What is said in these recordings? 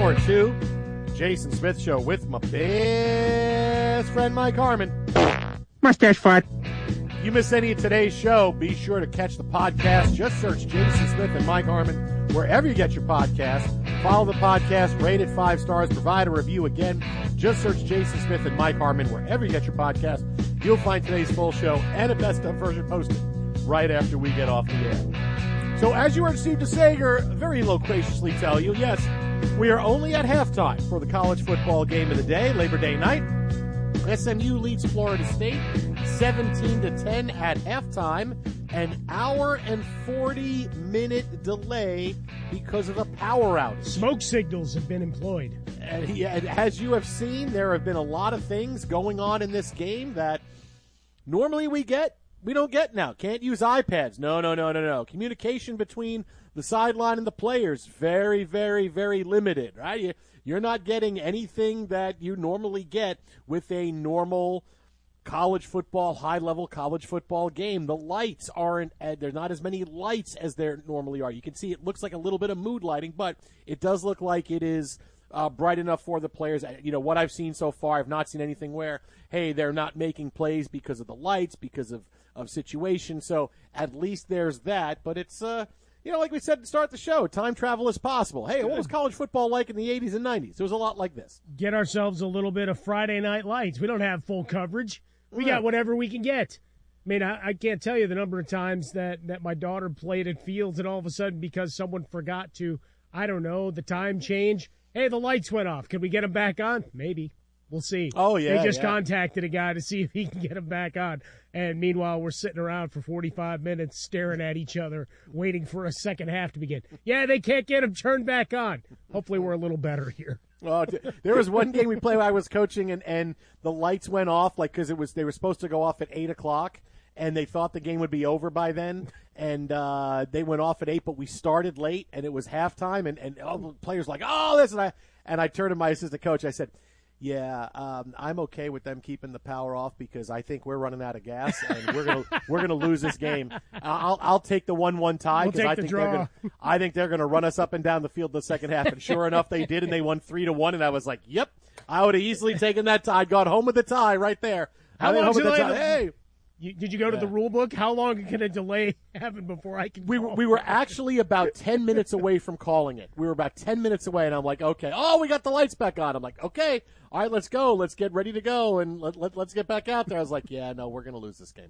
hour two, Jason Smith Show with my best friend Mike Harmon. Mustache fart. You miss any of today's show, be sure to catch the podcast. Just search Jason Smith and Mike Harmon wherever you get your podcast. Follow the podcast, rate it 5 stars, provide a review. Again, just search Jason Smith and Mike Harmon wherever you get your podcast. You'll find today's full show and a best of version posted right after we get off the air. So as you heard Steve DeSager very loquaciously tell you, yes, we are only at halftime for the college football game of the day, Labor Day night. SMU leads Florida State 17-10 at halftime. An hour and 40-minute delay because of a power outage. Smoke signals have been employed. And as you have seen, there have been a lot of things going on in this game that normally we don't get now. Can't use iPads. No. Communication between the sideline and the players, very, very, very limited, right? You're not getting anything that you normally get with a normal college football, high-level college football game. The lights aren't, there's not as many lights as there normally are. You can see it looks like a little bit of mood lighting, but it does look like it is bright enough for the players. You know, what I've seen so far, I've not seen anything where, hey, they're not making plays because of the lights, because of situation. So at least there's that, but it's, like we said to start the show, time travel is possible. Hey, what was college football like in the 80s and 90s? It was a lot like this. Get ourselves a little bit of Friday Night Lights. We don't have full coverage. We got whatever we can get. I mean, I can't tell you the number of times that my daughter played at Fields and all of a sudden because someone forgot to, I don't know, the time change. Hey, the lights went off. Can we get them back on? Maybe. We'll see. Oh, yeah. They just contacted a guy to see if he can get them back on. And meanwhile, we're sitting around for 45 minutes staring at each other, waiting for a second half to begin. Yeah, they can't get them turned back on. Hopefully we're a little better here. Well, there was one game we played when I was coaching, and the lights went off, like, because they were supposed to go off at 8 o'clock, and they thought the game would be over by then, and they went off at 8, but we started late, and it was halftime, and all the players were like, oh, this, and I turned to my assistant coach, I said, yeah, I'm okay with them keeping the power off because I think we're running out of gas and we're gonna lose this game. I'll take the 1-1 tie because I think they're gonna run us up and down the field in the second half. And sure enough, they did, and they won 3-1. And I was like, yep, I would have easily taken that tie. I'd gone home with the tie right there. How long did Hey. Did you go to the rule book? How long can a delay happen before I can call? We were actually about 10 minutes away from calling it. We were about 10 minutes away, and I'm like, okay. Oh, we got the lights back on. I'm like, okay. All right, let's go. Let's get ready to go, and let's get back out there. I was like, yeah, no, we're going to lose this game.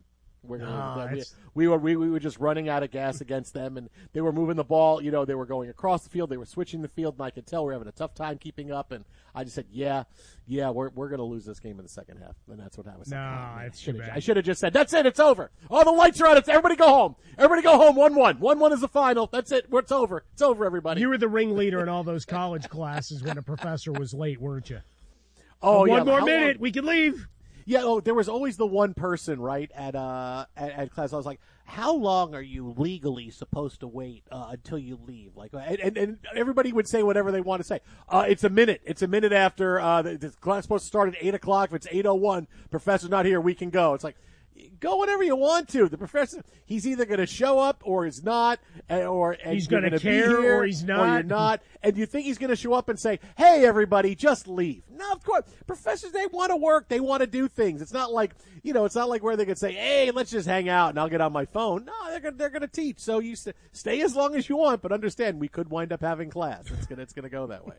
We were just running out of gas against them, and they were moving the ball. You know, they were going across the field. They were switching the field, and I could tell we were having a tough time keeping up. And I just said, yeah, we're going to lose this game in the second half. And that's what I was saying. I should have just said, that's it. It's over. Oh, the lights are on. Everybody go home. Everybody go home. 1-1. 1-1 is the final. That's it. It's over. It's over, everybody. You were the ringleader in all those college classes when a professor was late, weren't you? Oh, yeah. One more minute. We can leave. Yeah, there was always the one person, right, at class. I was like, how long are you legally supposed to wait until you leave? Like, and everybody would say whatever they want to say. It's a minute. It's a minute after the class is supposed to start at 8 o'clock. If it's 8:01, professor's not here, we can go. It's like, go whenever you want to. The professor, he's either going to show up or he's not, or he's going to care or he's not, or you're not. And you think he's going to show up and say, "Hey, everybody, just leave." No, of course, professors, they want to work, they want to do things. It's not like it's not like where they could say, "Hey, let's just hang out and I'll get on my phone." No, they're going to teach. So you stay as long as you want, but understand we could wind up having class. It's going to go that way.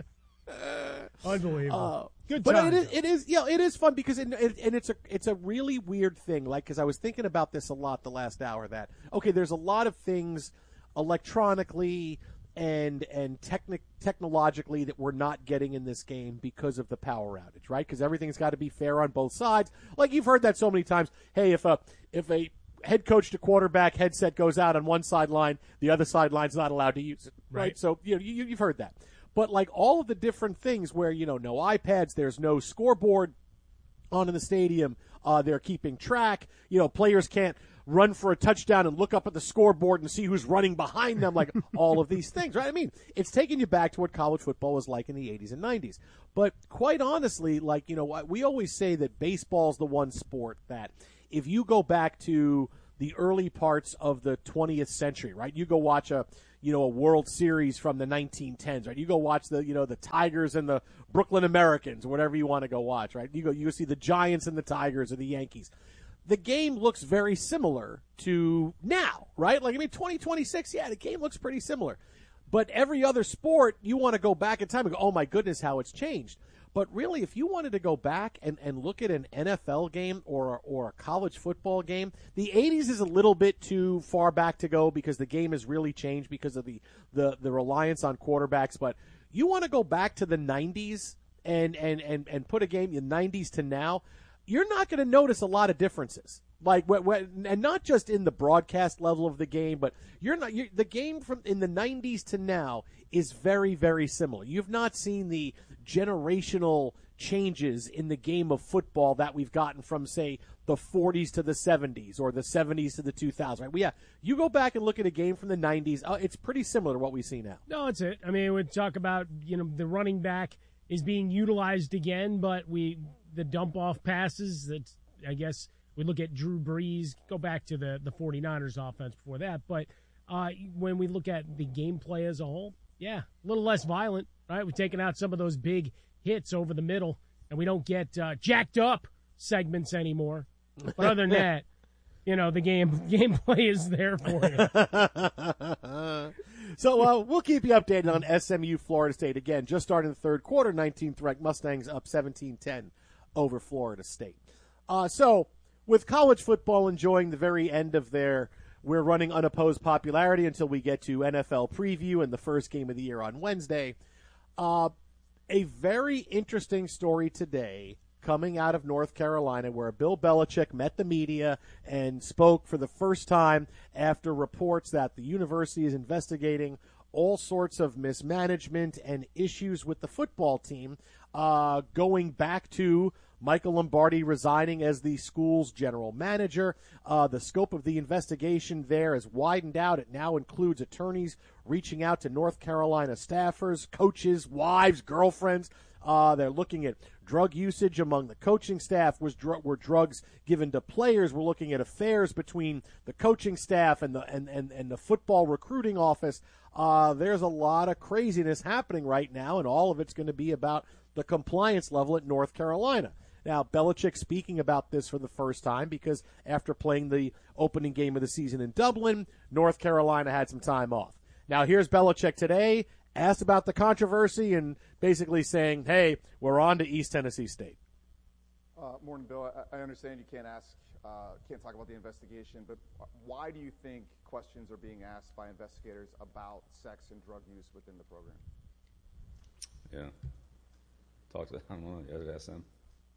Unbelievable. Good but time. it is fun because it's a really weird thing. Like, because I was thinking about this a lot the last hour. That there's a lot of things electronically and technologically that we're not getting in this game because of the power outage, right? Because everything's got to be fair on both sides. Like, you've heard that so many times. Hey, if a head coach to quarterback headset goes out on one sideline, the other sideline's not allowed to use it, right? So you've heard that. But like all of the different things where, no iPads, there's no scoreboard on in the stadium, they're keeping track, players can't run for a touchdown and look up at the scoreboard and see who's running behind them, like all of these things, right? I mean, it's taking you back to what college football was like in the 80s and 90s. But quite honestly, like, we always say that baseball's the one sport that if you go back to the early parts of the 20th century, right, you go watch a a World Series from the 1910s, right? You go watch the Tigers and the Brooklyn Americans, or whatever you want to go watch, right? You go see the Giants and the Tigers or the Yankees. The game looks very similar to now, right? 2026, yeah, the game looks pretty similar. But every other sport, you want to go back in time and go, oh my goodness, how it's changed. But really, if you wanted to go back and look at an NFL game or a college football game, the 80s is a little bit too far back to go because the game has really changed because of the reliance on quarterbacks. But you want to go back to the 90s and put a game in the 90s to now, you're not going to notice a lot of differences. And not just in the broadcast level of the game, but the game from in the 90s to now is very, very similar. You've not seen the generational changes in the game of football that we've gotten from, say, the 40s to the 70s or the 70s to the 2000s. Right? Yeah, you go back and look at a game from the 90s, it's pretty similar to what we see now. No, it's it. I mean, we talk about, the running back is being utilized again, but the dump-off passes, that's, I guess, we look at Drew Brees, go back to the 49ers offense before that. But when we look at the gameplay as a whole, yeah, a little less violent, right? We've taken out some of those big hits over the middle, and we don't get jacked up segments anymore. But other than that, the gameplay is there for you. So we'll keep you updated on SMU Florida State. Again, just starting the third quarter, 19th ranked Mustangs up 17-10 over Florida State. So with college football enjoying the very end of we're running unopposed popularity until we get to NFL preview and the first game of the year on Wednesday. A very interesting story today coming out of North Carolina where Bill Belichick met the media and spoke for the first time after reports that the university is investigating all sorts of mismanagement and issues with the football team, going back to Michael Lombardi resigning as the school's general manager. The scope of the investigation there has widened out. It now includes attorneys reaching out to North Carolina staffers, coaches, wives, girlfriends. They're looking at drug usage among the coaching staff. Were drugs given to players? We're looking at affairs between the coaching staff and the football recruiting office. There's a lot of craziness happening right now, and all of it's going to be about the compliance level at North Carolina. Now, Belichick speaking about this for the first time because after playing the opening game of the season in Dublin, North Carolina had some time off. Now, here's Belichick today, asked about the controversy and basically saying, hey, we're on to East Tennessee State. Morning, Bill. I understand you can't talk about the investigation, but why do you think questions are being asked by investigators about sex and drug use within the program? Yeah. I don't know. You have to ask them.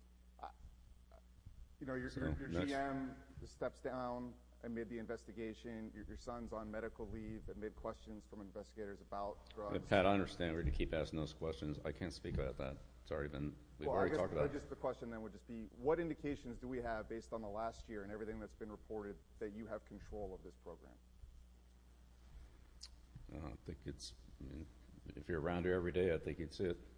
Your GM steps down amid the investigation. Your son's on medical leave amid questions from investigators about drugs. Yeah, Pat, I understand we're going to keep asking those questions. I can't speak about that. We've already talked about it. Just the question then would just be, what indications do we have based on the last year and everything that's been reported that you have control of this program? I think if you're around here every day, I think you'd see it.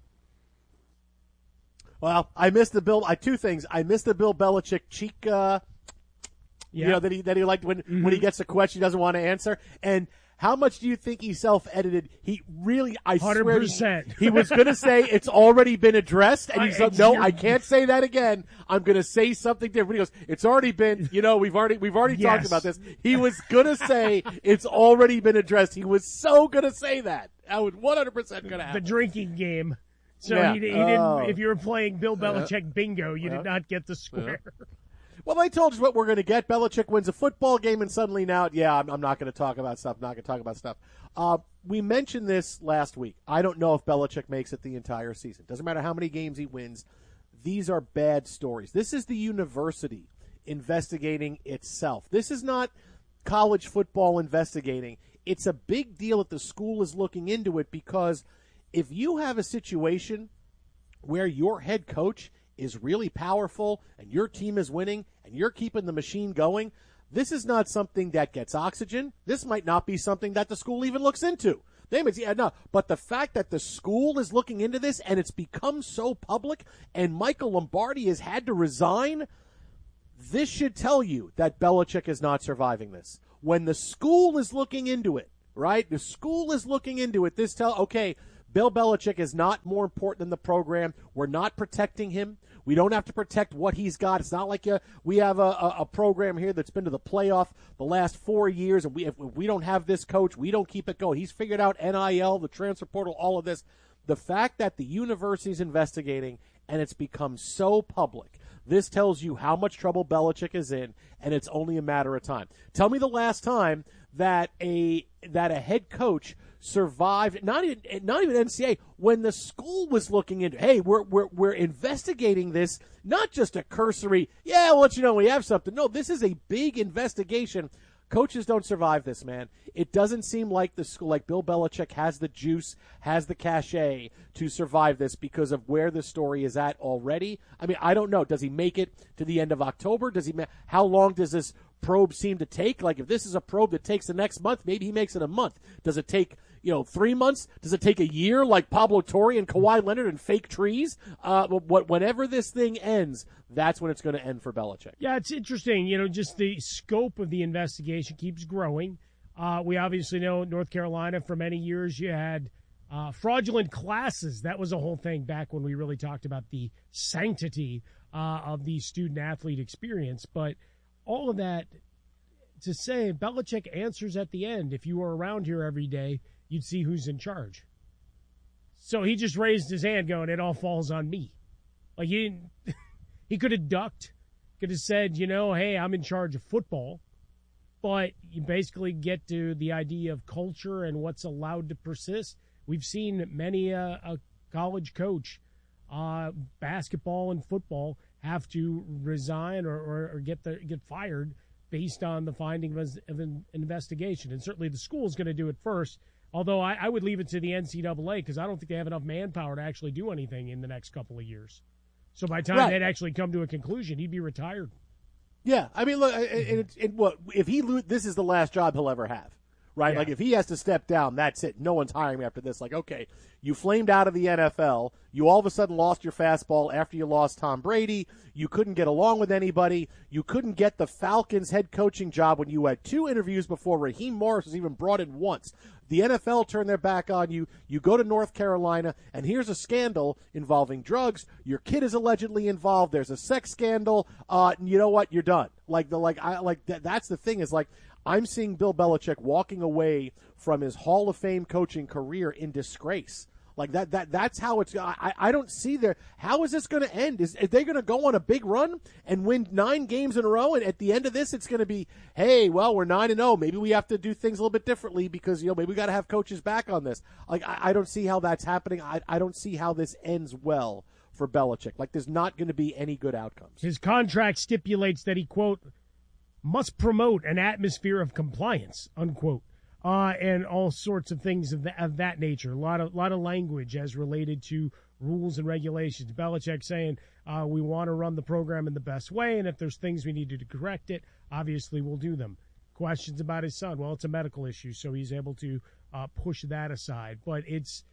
Well, I missed the Bill. Two things. I missed the Bill Belichick cheek. That he liked when he gets a question he doesn't want to answer. And how much do you think he self-edited? He really, I 100%. swear, he was going to say it's already been addressed, and he's like, no, I can't say that again. I'm going to say something different. He goes, it's already been. We've already talked about this. He was going to say it's already been addressed. He was so going to say that. That was 100% going to happen. The drinking game. So he didn't. If you were playing Bill Belichick bingo, you did not get the square. Well, they told us what we're going to get. Belichick wins a football game, and suddenly now, I'm not going to talk about stuff. Not going to talk about stuff. We mentioned this last week. I don't know if Belichick makes it the entire season. Doesn't matter how many games he wins. These are bad stories. This is the university investigating itself. This is not college football investigating. It's a big deal that the school is looking into it because if you have a situation where your head coach is really powerful and your team is winning and you're keeping the machine going, this is not something that gets oxygen. This might not be something that the school even looks into. They might say, no. But the fact that the school is looking into this and it's become so public and Michael Lombardi has had to resign, this should tell you that Belichick is not surviving this. When the school is looking into it, right? The school is looking into it. Okay, Bill Belichick is not more important than the program. We're not protecting him. We don't have to protect what he's got. It's not like we have a program here that's been to the playoff the last 4 years, and if we don't have this coach, we don't keep it going. He's figured out NIL, the transfer portal, all of this. The fact that the university's investigating and it's become so public, this tells you how much trouble Belichick is in, and it's only a matter of time. Tell me the last time that a head coach survived, not even NCAA, when the school was looking into, hey, we're investigating this, not just a cursory, yeah, we'll let you know when we have something. No, this is a big investigation. Coaches don't survive this, man. It doesn't seem like the school, like Bill Belichick has the juice, has the cachet to survive this because of where the story is at already. I mean, I don't know. Does he make it to the end of October? How long does this probe seem to take? Like, if this is a probe that takes the next month, maybe he makes it a month. Does it take 3 months? Does it take a year like Pablo Torre and Kawhi Leonard and fake trees? Whenever this thing ends, that's when it's going to end for Belichick. Yeah, it's interesting. Just the scope of the investigation keeps growing. We obviously know North Carolina for many years you had fraudulent classes. That was a whole thing back when we really talked about the sanctity of the student-athlete experience. But all of that to say Belichick answers at the end. If you were around here every day, you'd see who's in charge. So he just raised his hand going, it all falls on me. Like he could have ducked, could have said, hey, I'm in charge of football. But you basically get to the idea of culture and what's allowed to persist. We've seen many a college coach, basketball and football, have to resign or get fired based on the finding of an investigation. And certainly the school is going to do it first, although I would leave it to the NCAA because I don't think they have enough manpower to actually do anything in the next couple of years. So by the time they'd actually come to a conclusion, he'd be retired. Yeah, I mean, look, if he this is the last job he'll ever have, right? Yeah. Like, if he has to step down, that's it. No one's hiring him after this. Like, okay, you flamed out of the NFL. You all of a sudden lost your fastball after you lost Tom Brady. You couldn't get along with anybody. You couldn't get the Falcons head coaching job when you had 2 interviews before Raheem Morris was even brought in once. The NFL turned their back on you. You go to North Carolina, and here's a scandal involving drugs. Your kid is allegedly involved. There's a sex scandal. You know what? You're done. That's the thing is, like, I'm seeing Bill Belichick walking away from his Hall of Fame coaching career in disgrace. Like that's how it's. I don't see there. How is this going to end? Is they going to go on a big run and win 9 games in a row? And at the end of this, it's going to be, hey, well, we're 9-0. Maybe we have to do things a little bit differently because maybe we got to have coaches back on this. Like I don't see how that's happening. I don't see how this ends well for Belichick. Like there's not going to be any good outcomes. His contract stipulates that he, quote, must promote an atmosphere of compliance, unquote. And all sorts of things of that nature. A lot of language as related to rules and regulations. Belichick saying we want to run the program in the best way, and if there's things we need to correct it, obviously we'll do them. Questions about his son. Well, it's a medical issue, so he's able to push that aside. But it's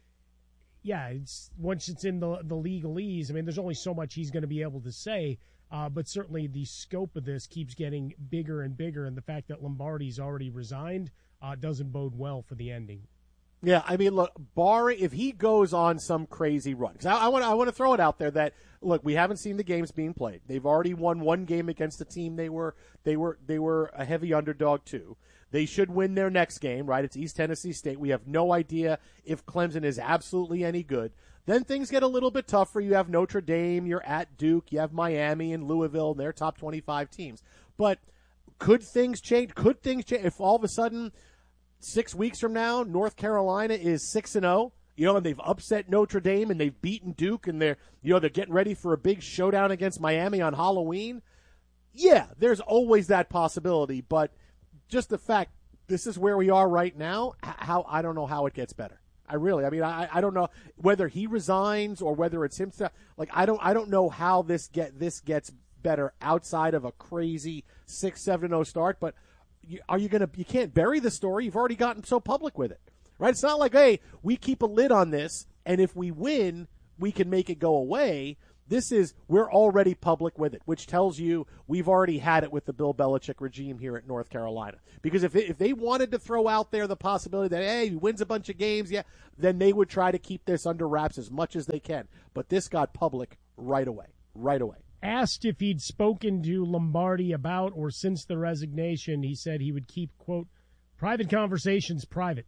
once it's in the legalese, I mean, there's only so much he's going to be able to say. But certainly the scope of this keeps getting bigger and bigger, and the fact that Lombardi's already resigned doesn't bode well for the ending. Yeah, I mean, look, barring if he goes on some crazy run, because I want to throw it out there that look, we haven't seen the games being played. They've already won 1 game against a team they were a heavy underdog to. They should win their next game, right? It's East Tennessee State. We have no idea if Clemson is absolutely any good. Then things get a little bit tougher. You have Notre Dame, you're at Duke, you have Miami and Louisville, and they're top 25 teams. But could things change? Could things change if all of a sudden 6 weeks from now, North Carolina is 6-0, and they've upset Notre Dame and they've beaten Duke and they're getting ready for a big showdown against Miami on Halloween? Yeah, there's always that possibility, but just the fact this is where we are right now, I don't know how it gets better. I don't know whether he resigns or whether it's himself. Like, I don't know how this gets better outside of a crazy 6-7-0 start, but you can't bury the story. You've already gotten so public with it, right? It's not like, hey, we keep a lid on this, and if we win, we can make it go away. we're already public with it, which tells you we've already had it with the Bill Belichick regime here at North Carolina. Because if they wanted to throw out there the possibility that, hey, he wins a bunch of games, yeah, then they would try to keep this under wraps as much as they can. But this got public right away. Asked if he'd spoken to Lombardi about or since the resignation, he said he would keep, quote, private conversations private.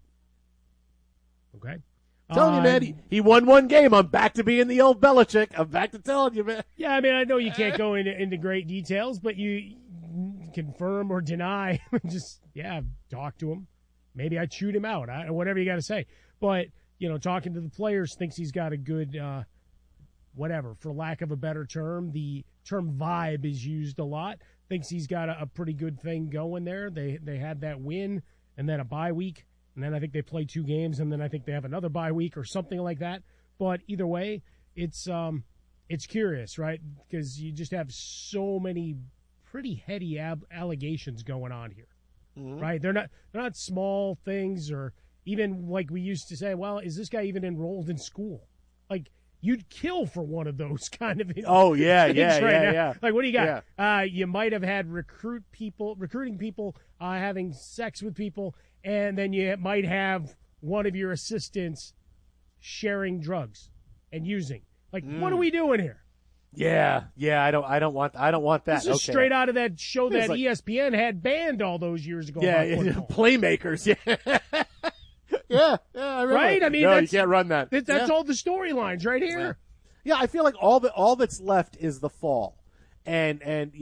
Okay. Telling you, man, he won one game. I'm back to being the old Belichick. I'm back to telling you, man. Yeah, I mean, I know you can't go into great details, but you confirm or deny. Just, talk to him. Maybe I chewed him out. Whatever you got to say. But, talking to the players, thinks he's got a good, whatever, for lack of a better term. The term vibe is used a lot. Thinks he's got a pretty good thing going there. They had that win and then a bye week. And then I think they play 2 games, and then I think they have another bye week or something like that. But either way, it's curious, right? Because you just have so many pretty heady allegations going on here, right? They're not small things, or even like we used to say, well, is this guy even enrolled in school? Like, you'd kill for one of those kind of things. Oh, yeah. Like, what do you got? Yeah. You might have had recruiting people having sex with people, and then you might have one of your assistants sharing drugs and using. Like, what are we doing here? Yeah. I don't want that. This is straight out of that show that ESPN had banned all those years ago. Yeah, Playmakers. Yeah. Yeah, I remember. Right? I mean, you can't run that. That's all the storylines right here. Yeah, I feel like all that's left is the fall. And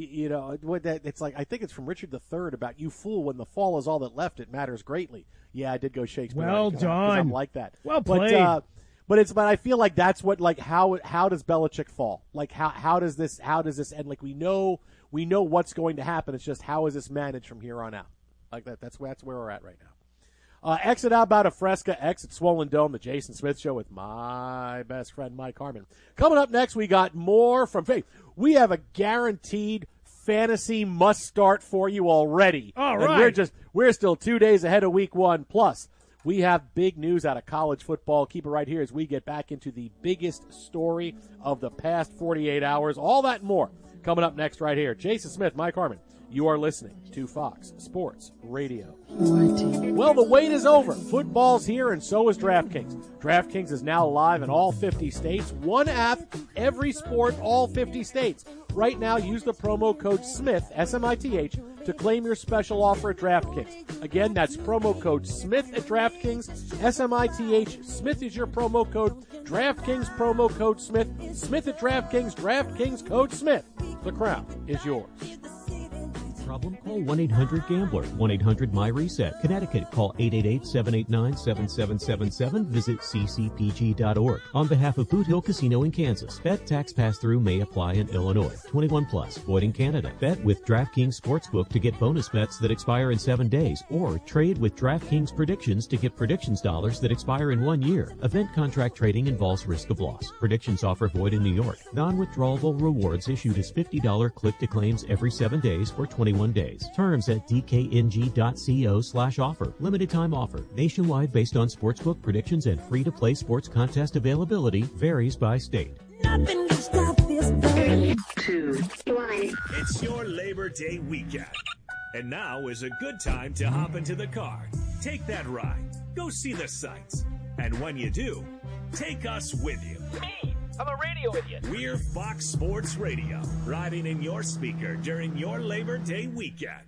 it's like, I think it's from Richard III about, you fool, when the fall is all that left, it matters greatly. Yeah, I did go Shakespeare. Well done. I'm like that. Well played. But I feel like that's what, like, how does Belichick fall? Like, how does this end? Like, we know what's going to happen. It's just, how is this managed from here on out? Like that. That's where we're at right now. Exit out about a Fresca, exit Swollen Dome, the Jason Smith Show with my best friend Mike Harmon. Coming up next, we got more from Faith. We have a guaranteed fantasy must start for you already. All right. And we're still 2 days ahead of week 1. Plus, we have big news out of college football. Keep it right here as we get back into the biggest story of the past 48 hours. All that and more coming up next right here. Jason Smith, Mike Harmon. You are listening to Fox Sports Radio. Well, the wait is over. Football's here, and so is DraftKings. DraftKings is now live in all 50 states. One app, every sport, all 50 states. Right now, use the promo code SMITH, S-M-I-T-H, to claim your special offer at DraftKings. Again, that's promo code SMITH at DraftKings, S-M-I-T-H. Smith is your promo code. DraftKings promo code SMITH. Smith at DraftKings, DraftKings code SMITH. The crown is yours. Problem? Call 1-800-GAMBLER. 1-800-MY-RESET. Connecticut. Call 888-789-7777. Visit ccpg.org. On behalf of Boot Hill Casino in Kansas, bet tax pass-through may apply in Illinois. 21 plus. Void in Canada. Bet with DraftKings Sportsbook to get bonus bets that expire in 7 days, or trade with DraftKings Predictions to get predictions dollars that expire in 1 year. Event contract trading involves risk of loss. Predictions offer void in New York. Non-withdrawable rewards issued as $50 click-to-claims every 7 days for 21 days. Terms at dkng.co/offer. Limited time offer. Nationwide based on sportsbook predictions and free-to-play sports contest availability. Varies by state. Nothing can stop this. 3, 2, 1. It's your Labor Day weekend. And now is a good time to hop into the car. Take that ride. Go see the sights. And when you do, take us with you. Me, I'm a radio idiot. We're Fox Sports Radio, riding in your speaker during your Labor Day weekend.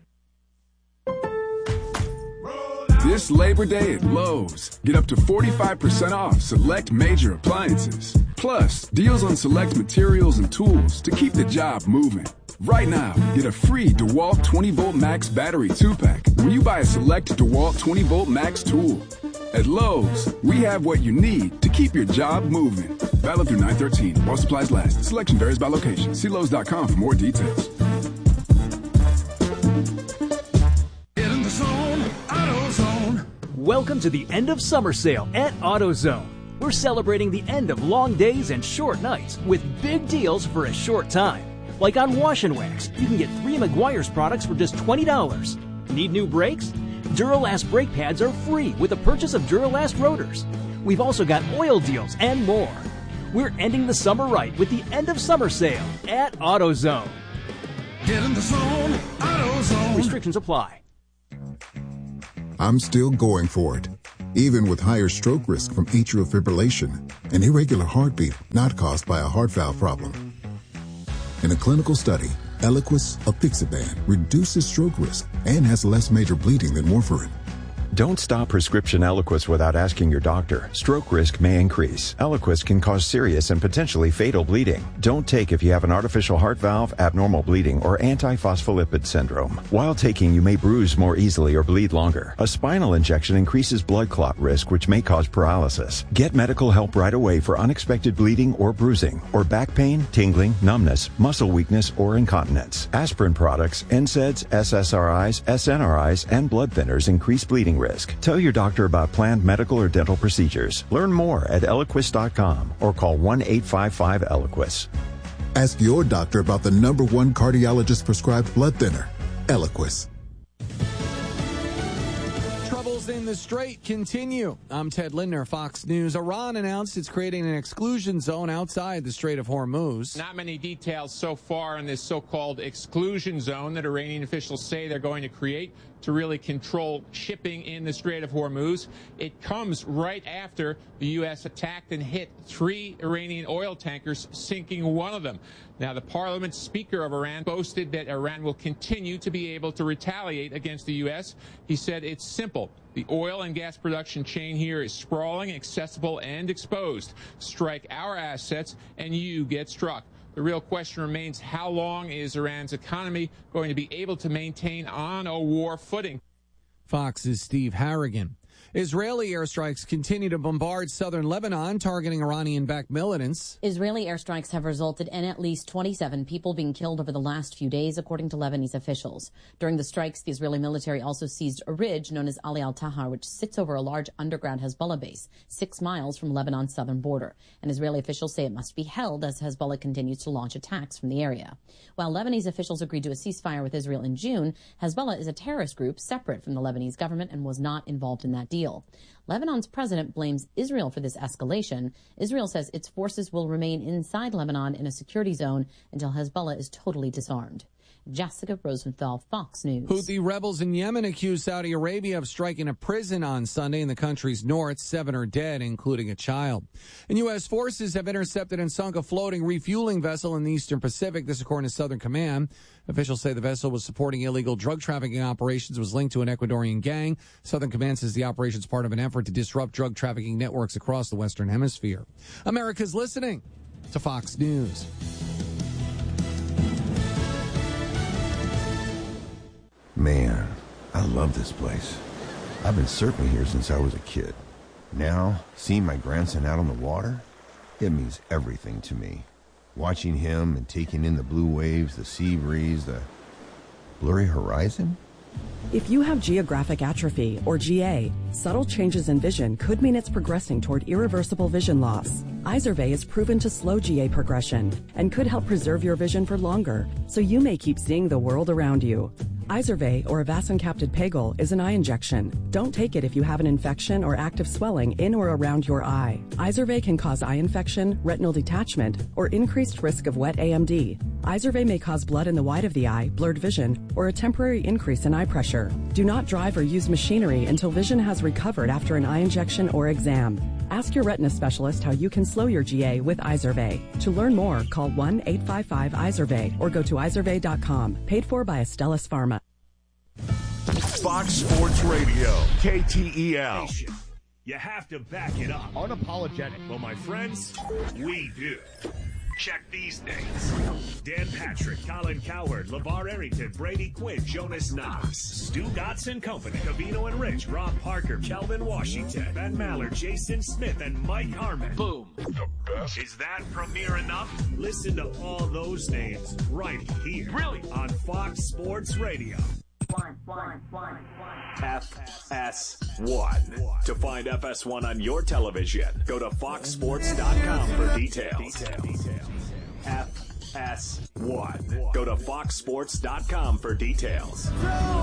This Labor Day at Lowe's, get up to 45% off select major appliances. Plus, deals on select materials and tools to keep the job moving. Right now, get a free DeWalt 20-volt max battery 2-pack when you buy a select DeWalt 20-volt max tool. At Lowe's, we have what you need to keep your job moving. Valid through 9/13. While supplies last. Selection varies by location. See Lowe's.com for more details. In the zone, AutoZone. Welcome to the end of summer sale at AutoZone. We're celebrating the end of long days and short nights with big deals for a short time. Like on Wash and Wax, you can get 3 Meguiar's products for just $20. Need new brakes? Duralast brake pads are free with the purchase of Duralast rotors. We've also got oil deals and more. We're ending the summer right with the end of summer sale at AutoZone. Get in the zone, AutoZone. Restrictions apply. I'm still going for it, even with higher stroke risk from atrial fibrillation, an irregular heartbeat not caused by a heart valve problem. In a clinical study, Eliquis apixaban reduces stroke risk and has less major bleeding than warfarin. Don't stop prescription Eliquis without asking your doctor. Stroke risk may increase. Eliquis can cause serious and potentially fatal bleeding. Don't take if you have an artificial heart valve, abnormal bleeding, or antiphospholipid syndrome. While taking, you may bruise more easily or bleed longer. A spinal injection increases blood clot risk, which may cause paralysis. Get medical help right away for unexpected bleeding or bruising, or back pain, tingling, numbness, muscle weakness, or incontinence. Aspirin products, NSAIDs, SSRIs, SNRIs, and blood thinners increase bleeding risk. Tell your doctor about planned medical or dental procedures. Learn more at Eliquis.com or call 1-855-ELIQUIS. Ask your doctor about the #1 cardiologist prescribed blood thinner, Eliquis. Troubles in the Strait continue. I'm Ted Lindner, Fox News. Iran announced it's creating an exclusion zone outside the Strait of Hormuz. Not many details so far on this so-called exclusion zone that Iranian officials say they're going to create to really control shipping in the Strait of Hormuz. It comes right after the U.S. attacked and hit 3 Iranian oil tankers, sinking one of them. Now, the parliament speaker of Iran boasted that Iran will continue to be able to retaliate against the U.S. He said it's simple. The oil and gas production chain here is sprawling, accessible, and exposed. Strike our assets, and you get struck. The real question remains, how long is Iran's economy going to be able to maintain on a war footing? Fox's Steve Harrigan. Israeli airstrikes continue to bombard southern Lebanon, targeting Iranian-backed militants. Israeli airstrikes have resulted in at least 27 people being killed over the last few days, according to Lebanese officials. During the strikes, the Israeli military also seized a ridge known as Ali al-Tahar, which sits over a large underground Hezbollah base, 6 miles from Lebanon's southern border. And Israeli officials say it must be held as Hezbollah continues to launch attacks from the area. While Lebanese officials agreed to a ceasefire with Israel in June, Hezbollah is a terrorist group separate from the Lebanese government and was not involved in that deal. Lebanon's president blames Israel for this escalation. Israel says its forces will remain inside Lebanon in a security zone until Hezbollah is totally disarmed. Jessica Rosenthal, Fox News. Houthi rebels in Yemen accused Saudi Arabia of striking a prison on Sunday in the country's north. 7 are dead, including a child. And U.S. forces have intercepted and sunk a floating refueling vessel in the Eastern Pacific. This according to Southern Command. Officials say the vessel was supporting illegal drug trafficking operations, was linked to an Ecuadorian gang. Southern Command says the operation is part of an effort to disrupt drug trafficking networks across the Western Hemisphere. America's listening to Fox News. Man, I love this place. I've been surfing here since I was a kid. Now, seeing my grandson out on the water, it means everything to me. Watching him and taking in the blue waves, the sea breeze, the blurry horizon. If you have geographic atrophy, or GA, subtle changes in vision could mean it's progressing toward irreversible vision loss. Izervay is proven to slow GA progression and could help preserve your vision for longer, so you may keep seeing the world around you. Izervay, or avacincaptad pegol, is an eye injection. Don't take it if you have an infection or active swelling in or around your eye. Izervay can cause eye infection, retinal detachment, or increased risk of wet AMD. Izervay may cause blood in the white of the eye, blurred vision, or a temporary increase in eye pressure. Do not drive or use machinery until vision has recovered after an eye injection or exam. Ask your retina specialist how you can slow your GA with Izervay. To learn more, call 1-855-IZERVAY or go to izervay.com. Paid for by Astellas Pharma. Fox Sports Radio, KTEL. You have to back it up. Unapologetic. Well, my friends, we do. Check these names: Dan Patrick, Colin Cowherd, LeVar Arrington, Brady Quinn, Jonas Knox, Stu Dotson Company, Cavino and Rich, Rob Parker, Kelvin Washington, Ben Maller, Jason Smith, and Mike Harmon. Boom. The best. Is that premiere enough? Listen to all those names right here. Really? On Fox Sports Radio. FS1. To find FS1 on your television, go to foxsports.com for details. FS1. Go to foxsports.com for details.